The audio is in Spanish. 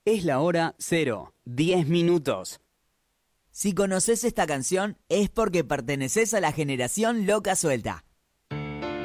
Es la hora 0:10. Si conoces esta canción es porque perteneces a la generación loca suelta.